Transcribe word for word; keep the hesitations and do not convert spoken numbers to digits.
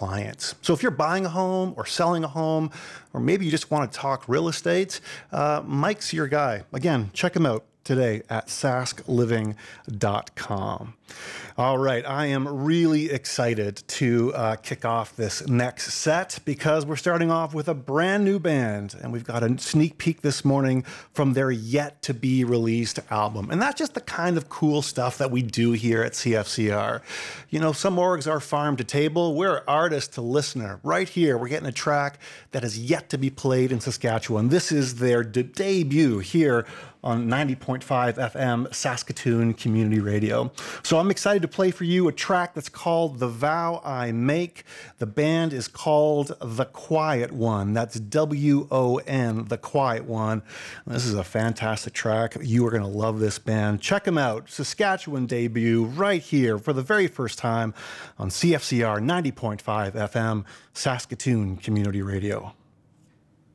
clients. So if you're buying a home or selling a home, or maybe you just want to talk real estate, uh, Mike's your guy. Again, check him out today at sask living dot com. All right, I am really excited to uh, kick off this next set because we're starting off with a brand new band, and we've got a sneak peek this morning from their yet to be released album. And that's just the kind of cool stuff that we do here at C F C R. You know, some orgs are farm to table. We're artist to listener. Right here, we're getting a track that is yet to be played in Saskatchewan. This is their de- debut here on ninety point five F M Saskatoon Community Radio. So I'm excited to play for you a track that's called The Vow I Make. The band is called The Quiet One. That's W O N, The Quiet One. This is a fantastic track. You are going to love this band. Check them out. Saskatchewan debut right here for the very first time on C F C R ninety point five F M Saskatoon Community Radio.